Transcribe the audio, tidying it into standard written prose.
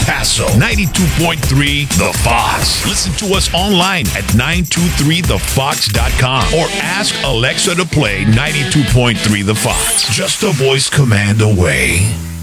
Paso, 92.3 The Fox. Listen to us online at 923thefox.com or ask Alexa to play 92.3 The Fox. Just a voice command away.